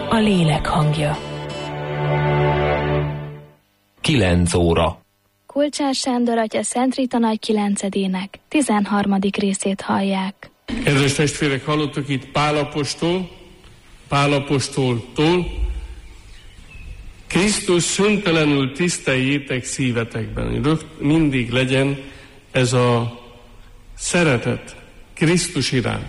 a lélek hangja. 9 óra. Kulcsás Sándor atya Szent Rita Nagy Kilencedének 13. részét hallják. Kedves testvérek, hallottak itt Pál apostoltól, Krisztus szüntelenül tiszteljétek szívetekben. Mindig legyen ez a szeretet Krisztus iránt.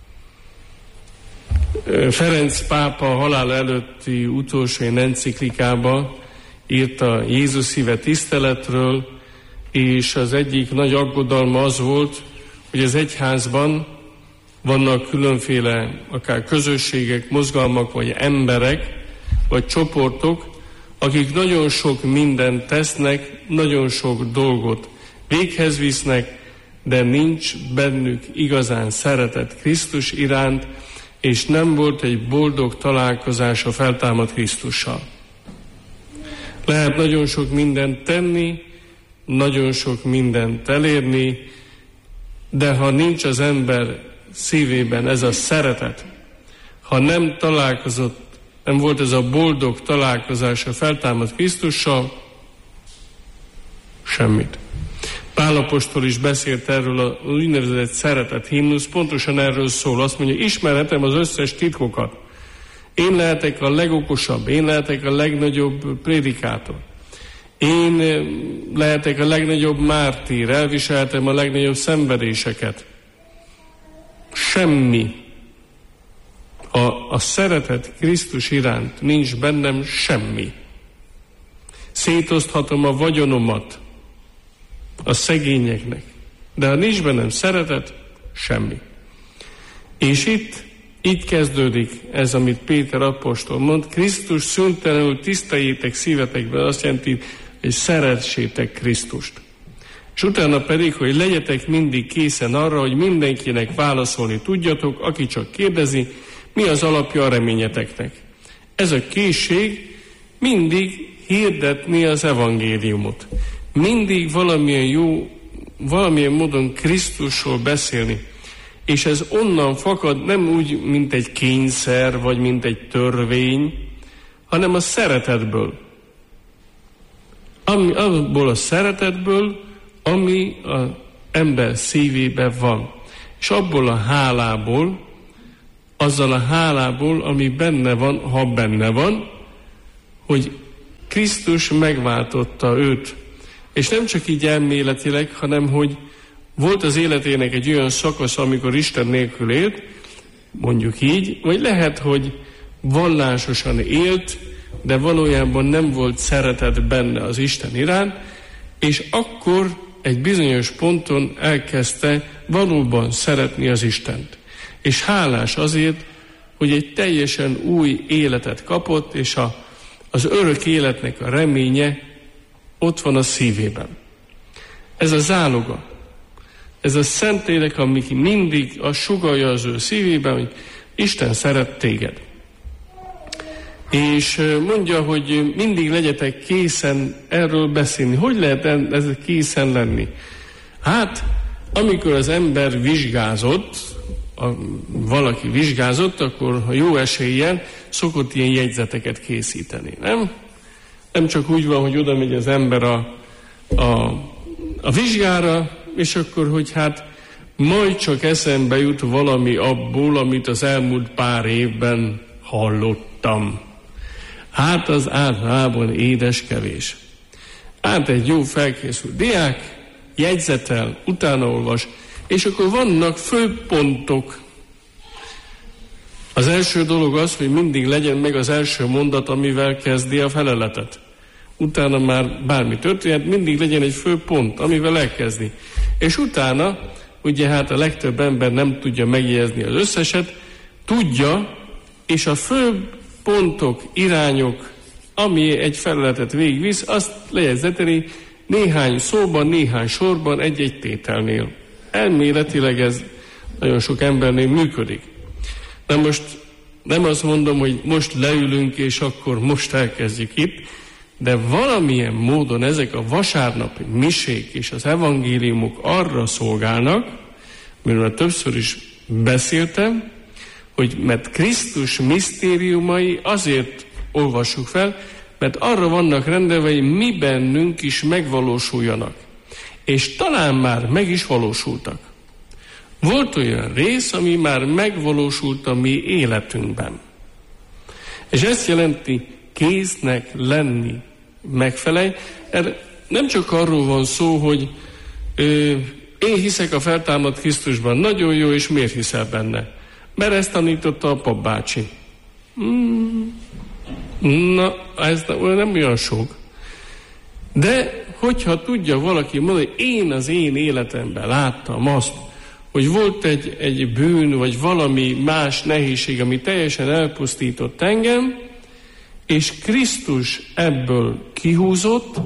Ferenc pápa halála előtti utolsó enciklikába írta Jézus szíve tiszteletről, és az egyik nagy aggodalma az volt, hogy az egyházban vannak különféle akár közösségek, mozgalmak, vagy emberek, vagy csoportok, akik nagyon sok mindent tesznek, nagyon sok dolgot véghez visznek, de nincs bennük igazán szeretet Krisztus iránt, és nem volt egy boldog találkozás a feltámadt Krisztussal. Lehet nagyon sok mindent tenni, nagyon sok mindent elérni, de ha nincs az ember szívében ez a szeretet, ha nem volt ez a boldog találkozás a feltámadt Krisztussal, semmit. Pál apostol is beszélt erről az úgynevezett szeretet himnusz, pontosan erről szól. Azt mondja, ismerhetem az összes titkokat. Én lehetek a legokosabb, én lehetek a legnagyobb prédikátor. Én lehetek a legnagyobb mártír, elviselhetem a legnagyobb szenvedéseket. Semmi. A szeretet Krisztus iránt nincs bennem semmi. Szétoszthatom a vagyonomat a szegényeknek, de ha nincs bennem szeretet, semmi. És itt kezdődik ez, amit Péter apostol mond, Krisztus szüntelenül tiszteljétek szívetekben, azt jelenti, hogy szeressétek Krisztust. És utána pedig, hogy legyetek mindig készen arra, hogy mindenkinek válaszolni tudjatok, aki csak kérdezi, mi az alapja a reményeteknek. Ez a készség mindig hirdetni az evangéliumot. Mindig valamilyen módon Krisztusról beszélni. És ez onnan fakad, nem úgy, mint egy kényszer, vagy mint egy törvény, hanem a szeretetből. Abból a szeretetből, ami az ember szívében van. És abból a hálából, azzal a hálából, ami benne van, ha benne van, hogy Krisztus megváltotta őt. És nem csak így elméletileg, hanem hogy volt az életének egy olyan szakasz, amikor Isten nélkül élt, mondjuk így, vagy lehet, hogy vallásosan élt, de valójában nem volt szeretet benne az Isten iránt, és akkor egy bizonyos ponton elkezdte valóban szeretni az Istent. És hálás azért, hogy egy teljesen új életet kapott, és az örök életnek a reménye ott van a szívében. Ez a záloga. Ez a Szentlélek, ami mindig sugallja az ő szívében, hogy Isten szeret téged. És mondja, hogy mindig legyetek készen erről beszélni. Hogy lehet ez készen lenni? Hát, amikor az ember vizsgázott, valaki vizsgázott, akkor jó eséllyel szokott ilyen jegyzeteket készíteni, nem? Nem csak úgy van, hogy oda megy az ember a vizsgára, és akkor, hogy hát majd csak eszembe jut valami abból, amit az elmúlt pár évben hallottam. Hát az általában édes kevés. Hát egy jó felkészült diák jegyzetel, utána olvas, és akkor vannak főpontok. Az első dolog az, hogy mindig legyen meg az első mondat, amivel kezdi a feleletet. Utána már bármi történhet, mindig legyen egy fő pont, amivel elkezdi. És utána, ugye hát a legtöbb ember nem tudja megjegyezni az összeset, tudja, és a fő pontok, irányok, ami egy feleletet végigvisz, azt lejegyzeteli néhány szóban, néhány sorban, egy-egy tételnél. Elméletileg ez nagyon sok embernél működik. Na most nem azt mondom, hogy most leülünk, és akkor most elkezdjük itt, de valamilyen módon ezek a vasárnapi misék és az evangéliumok arra szolgálnak, miről többször is beszéltem, mert Krisztus misztériumai azért olvassuk fel, mert arra vannak rendelve, hogy mi bennünk is megvalósuljanak. És talán már meg is valósultak. Volt olyan rész, ami már megvalósult a mi életünkben. És ezt jelenti késznek lenni. Megfelelj. Nem csak arról van szó, hogy én hiszek a feltámadt Krisztusban, nagyon jó, és miért hiszel benne? Mert ezt tanította a papbácsi. Na, ez nem olyan sok. De hogyha tudja valaki mondani, hogy én az én életemben láttam azt, hogy volt egy bűn, vagy valami más nehézség, ami teljesen elpusztított engem, és Krisztus ebből kihúzott,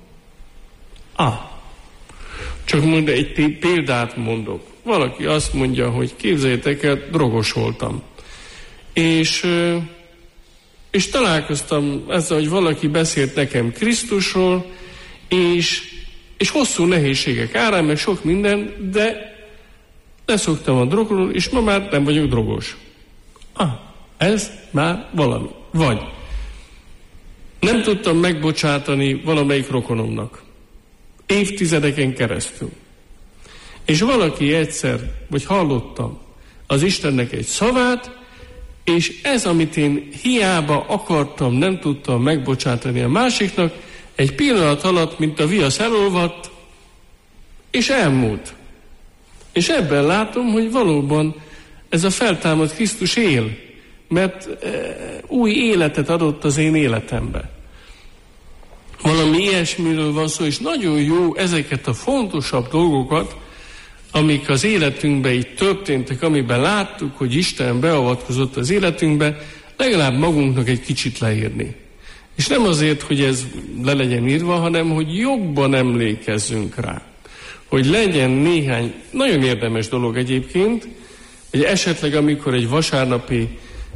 csak mondja, egy példát mondok. Valaki azt mondja, hogy képzeljétek el, drogos voltam. És találkoztam ezzel, hogy valaki beszélt nekem Krisztusról, és hosszú nehézségek árán, meg sok minden, de leszoktam a drogról, és ma már nem vagyok drogos. Ez már valami. Vagy nem tudtam megbocsátani valamelyik rokonomnak. Évtizedeken keresztül. És valaki egyszer, vagy hallottam az Istennek egy szavát, és ez, amit én hiába akartam, nem tudtam megbocsátani a másiknak, egy pillanat alatt, mint a viasz elolvadt, és elmúlt. És ebben látom, hogy valóban ez a feltámadt Krisztus él, mert új életet adott az én életembe. Valami ilyesmiről van szó, és nagyon jó ezeket a fontosabb dolgokat, amik az életünkben így történtek, amiben láttuk, hogy Isten beavatkozott az életünkbe, legalább magunknak egy kicsit leírni. És nem azért, hogy ez le legyen írva, hanem hogy jobban emlékezzünk rá. Hogy legyen néhány, nagyon érdemes dolog egyébként, hogy esetleg amikor egy vasárnapi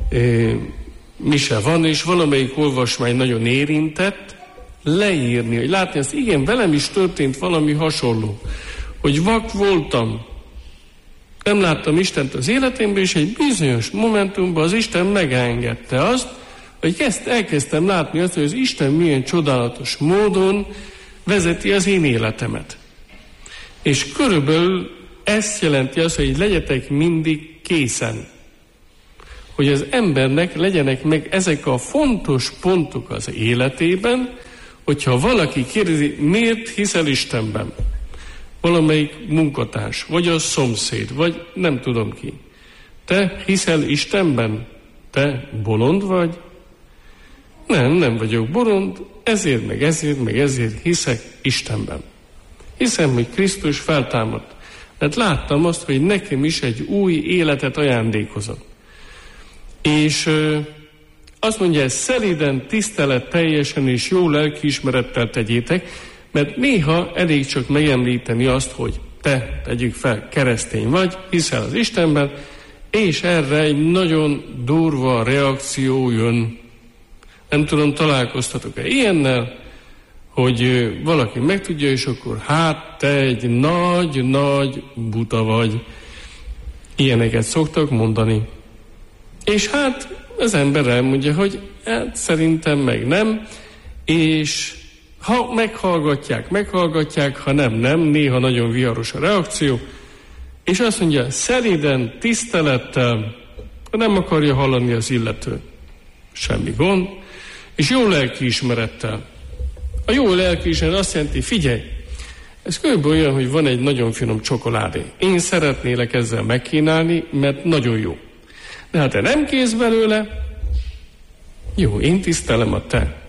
mise van, és valamelyik olvasmány nagyon érintett, leírni, hogy látni azt, igen, velem is történt valami hasonló. Hogy vak voltam, nem láttam Istent az életemben, és egy bizonyos momentumban az Isten megengedte azt, hogy elkezdtem látni azt, hogy az Isten milyen csodálatos módon vezeti az én életemet. És körülbelül ezt jelenti azt, hogy legyetek mindig készen. Hogy az embernek legyenek meg ezek a fontos pontok az életében, hogyha valaki kérdezi, miért hiszel Istenben? Valamelyik munkatárs, vagy a szomszéd, vagy nem tudom ki. Te hiszel Istenben? Te bolond vagy? Nem vagyok bolond, ezért hiszek Istenben. Hiszem, hogy Krisztus feltámadt. Mert láttam azt, hogy nekem is egy új életet ajándékozott. És azt mondja, ezt szelíden, tiszteletteljesen és jó lelkiismerettel tegyétek, mert néha elég csak megemlíteni azt, hogy te, tegyük fel, keresztény vagy, hiszel az Istenben, és erre egy nagyon durva reakció jön. Nem tudom, találkoztatok-e ilyennel, hogy valaki megtudja, és akkor hát te egy nagy buta vagy. Ilyeneket szoktak mondani. És hát az ember elmondja, hogy hát szerintem meg nem, és ha meghallgatják, ha nem, néha nagyon viharos a reakció, és azt mondja, szelíden, tisztelettel, ha nem akarja hallani az illető, semmi gond, és jó lelkiismerettel. A jó lelkiismeret azt jelenti, figyelj, ez körülbelül olyan, hogy van egy nagyon finom csokoládé. Én szeretnélek ezzel megkínálni, mert nagyon jó. De ha te nem kész belőle, jó, én tisztelem a te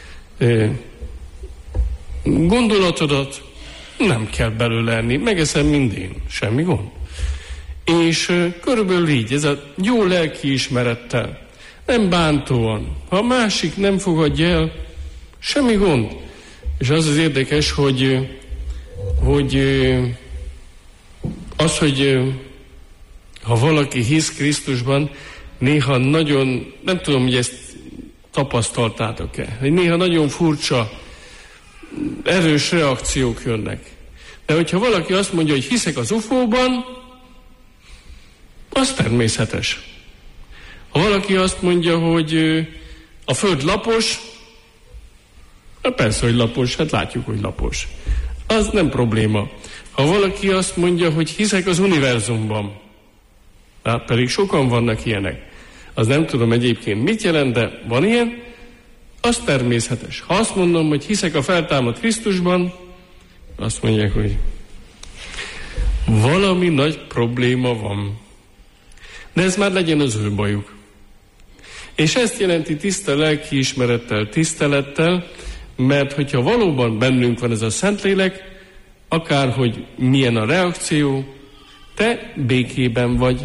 gondolatodat, nem kell belőle enni, megeszem mindén, semmi gond. És körülbelül így, ez a jó lelkiismerettel, nem bántóan, ha a másik nem fogadja el, semmi gond. És az érdekes, hogy ha valaki hisz Krisztusban, néha nagyon, nem tudom, hogy ezt tapasztaltátok-e, hogy néha nagyon furcsa, erős reakciók jönnek. De hogyha valaki azt mondja, hogy hiszek az UFO-ban, az természetes. Ha valaki azt mondja, hogy a Föld lapos, persze, hogy lapos, hát látjuk, hogy lapos. Az nem probléma. Ha valaki azt mondja, hogy hiszek az univerzumban, hát pedig sokan vannak ilyenek, az nem tudom egyébként mit jelent, de van ilyen, az természetes. Ha azt mondom, hogy hiszek a feltámadt Krisztusban, azt mondják, hogy valami nagy probléma van. De ez már legyen az ő bajuk. És ezt jelenti tiszta lelkiismerettel, tisztelettel, mert hogyha valóban bennünk van ez a Szentlélek, akárhogy milyen a reakció, te békében vagy.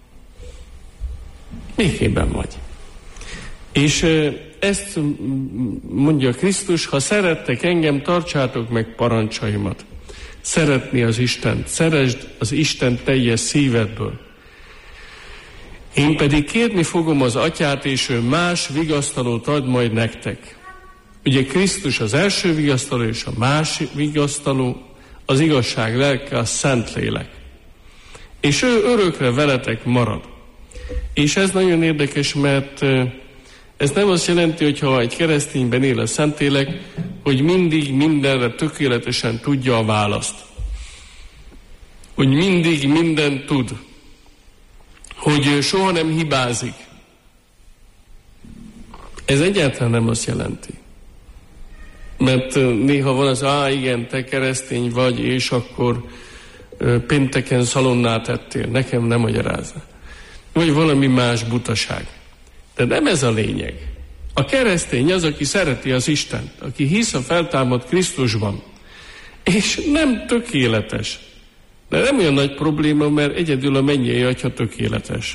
Békében vagy. És ezt mondja Krisztus, ha szerettek engem, tartsátok meg parancsaimat. Szeretni az Istent, szeresd az Isten teljes szívedből. Én pedig kérni fogom az Atyát, és ő más vigasztalót ad majd nektek. Ugye Krisztus az első vigasztaló, és a másik vigasztaló az igazság lelke, a Szentlélek. És ő örökre veletek marad. És ez nagyon érdekes, mert ez nem azt jelenti, hogy ha egy keresztényben él a Szentlélek, hogy mindig mindenre tökéletesen tudja a választ. Hogy mindig mindent tud. Hogy soha nem hibázik. Ez egyáltalán nem azt jelenti. Mert néha van az, igen, te keresztény vagy, és akkor pénteken szalonnát ettél, nekem nem magyarázza. Vagy valami más butaság. De nem ez a lényeg. A keresztény az, aki szereti az Istent, aki hisz a feltámadt Krisztusban, és nem tökéletes. De nem olyan nagy probléma, mert egyedül a mennyei Atya tökéletes.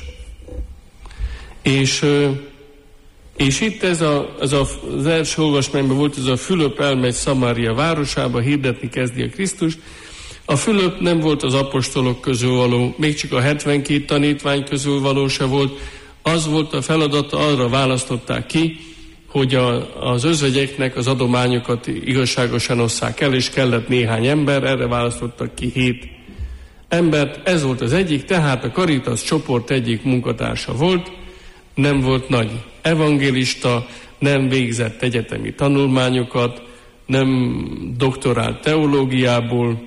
És itt az első olvasmányban volt ez a Fülöp elmegy Szamária városába, hirdetni kezdi a Krisztust. A Fülöp nem volt az apostolok közül való, még csak a 72 tanítvány közül való se volt. Az volt a feladata, arra választották ki, hogy az özvegyeknek az adományokat igazságosan osszák el, és kellett néhány ember, erre választottak ki 7 embert. Ez volt az egyik, tehát a Caritas csoport egyik munkatársa volt, nem volt nagy evangélista, nem végzett egyetemi tanulmányokat, nem doktorált teológiából,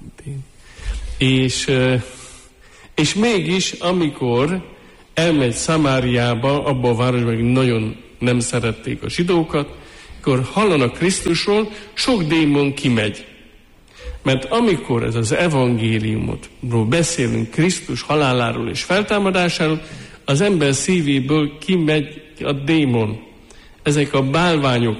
és mégis, amikor elmegy Szamáriába, abba a városba, hogy nagyon nem szerették a zsidókat, akkor hallanak Krisztusról, sok démon kimegy. Mert amikor ez az evangéliumról beszélünk, Krisztus haláláról és feltámadásáról, az ember szívéből kimegy a démon. Ezek a bálványok.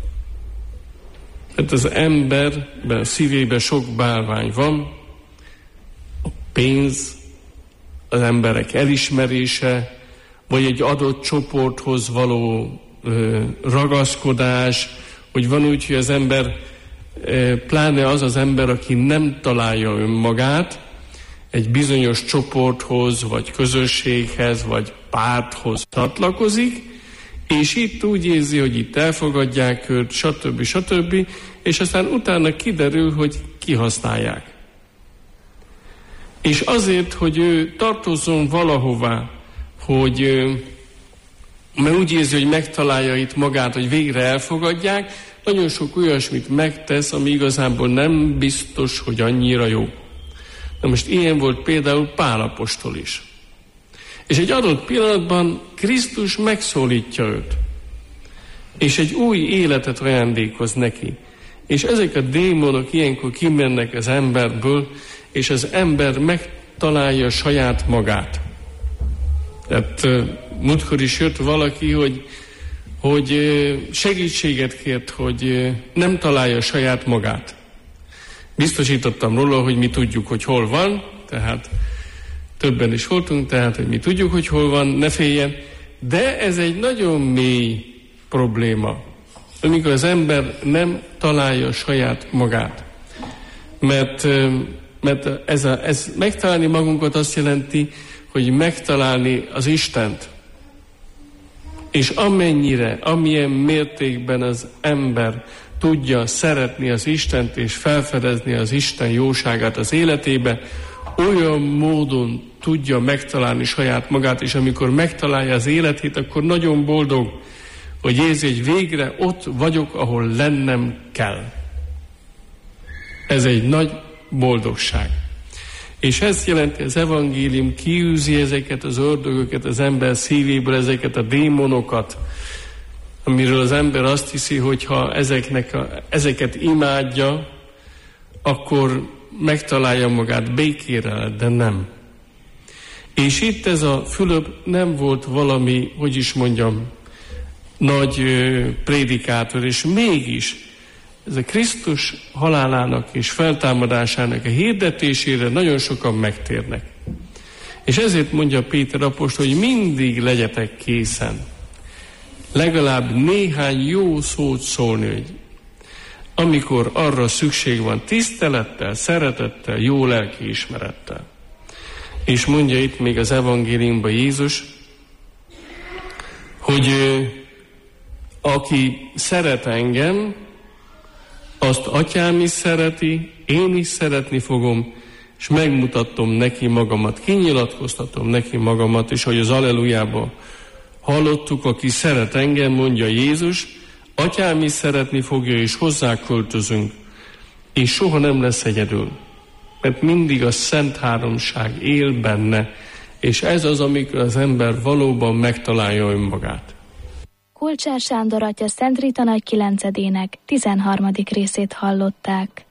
Hát az emberben szívében sok bálvány van. A pénz, az emberek elismerése, vagy egy adott csoporthoz való ragaszkodás, hogy van úgy, hogy az ember, pláne az ember, aki nem találja önmagát, egy bizonyos csoporthoz, vagy közösséghez, vagy párthoz csatlakozik, és itt úgy érzi, hogy itt elfogadják őt, stb. És aztán utána kiderül, hogy kihasználják. És azért, hogy ő tartozzon valahová, mert úgy érzi, hogy megtalálja itt magát, hogy végre elfogadják, nagyon sok olyasmit megtesz, ami igazából nem biztos, hogy annyira jó. Na most ilyen volt például Pál apostol is. És egy adott pillanatban Krisztus megszólítja őt. És egy új életet ajándékoz neki. És ezek a démonok ilyenkor kimennek az emberből, és az ember megtalálja saját magát. Tehát múltkor is jött valaki, hogy segítséget kért, hogy nem találja saját magát. Biztosítottam róla, hogy mi tudjuk, hogy hol van, tehát többen is voltunk, tehát hogy mi tudjuk, hogy hol van, ne féljen. De ez egy nagyon mély probléma, amikor az ember nem találja saját magát. Mert ez megtalálni magunkat azt jelenti, hogy megtalálni az Istent. És amilyen mértékben az ember tudja szeretni az Istent és felfedezni az Isten jóságát az életébe, olyan módon tudja megtalálni saját magát, és amikor megtalálja az életét, akkor nagyon boldog, hogy érzi, hogy végre ott vagyok, ahol lennem kell. Ez egy nagy boldogság. És ez jelenti, az evangélium kiűzi ezeket az ördögöket az ember szívéből, ezeket a démonokat, amiről az ember azt hiszi, hogy ha ezeket imádja, akkor megtalálja magát békére, de nem. És itt ez a Fülöp nem volt valami, hogy is mondjam, nagy prédikátor, és mégis ez a Krisztus halálának és feltámadásának a hirdetésére nagyon sokan megtérnek. És ezért mondja Péter apostol, hogy mindig legyetek készen. Legalább néhány jó szót szólni, hogy amikor arra szükség van, tisztelettel, szeretettel, jó lelkiismerettel. És mondja itt még az evangéliumban Jézus, hogy aki szeret engem, azt atyám is szereti, én is szeretni fogom, és megmutatom neki magamat, kinyilatkoztatom neki magamat, és hogy az Allelujában hallottuk, aki szeret engem, mondja Jézus, atyám is szeretni fogja, és hozzá költözünk, és soha nem lesz egyedül, mert mindig a Szent Háromság él benne, és ez az, amikor az ember valóban megtalálja önmagát. Kulcsár Sándor atya Szent Rita Nagy 9-ének 13. részét hallották.